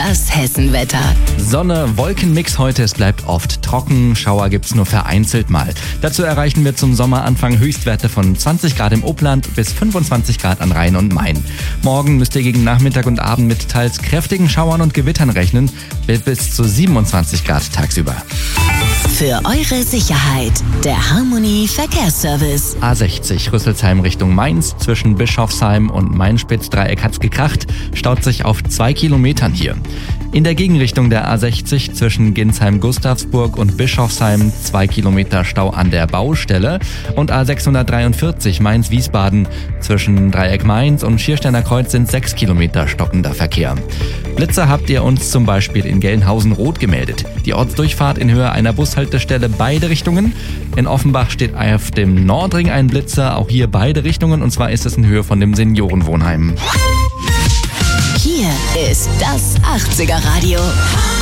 Das Hessenwetter. Sonne, Wolkenmix heute, es bleibt oft trocken, Schauer gibt's nur vereinzelt mal. Dazu erreichen wir zum Sommeranfang Höchstwerte von 20 Grad im Upland bis 25 Grad an Rhein und Main. Morgen müsst ihr gegen Nachmittag und Abend mit teils kräftigen Schauern und Gewittern rechnen, bis zu 27 Grad tagsüber. Für eure Sicherheit, der Harmony Verkehrsservice. A60 Rüsselsheim Richtung Mainz, zwischen Bischofsheim und Main-Spitz-Dreieck hat's gekracht, staut sich auf 2 Kilometern hier. In der Gegenrichtung der A60 zwischen Ginsheim-Gustavsburg und Bischofsheim 2 Kilometer Stau an der Baustelle und A643 Mainz-Wiesbaden zwischen Dreieck Mainz und Schiersteiner Kreuz sind 6 Kilometer stockender Verkehr. Blitzer habt ihr uns zum Beispiel in Gelnhausen rot gemeldet. Die Ortsdurchfahrt in Höhe einer Bushaltestelle beide Richtungen. In Offenbach steht auf dem Nordring ein Blitzer, auch hier beide Richtungen, und zwar ist es in Höhe von dem Seniorenwohnheim. Hier ist das 80er Radio.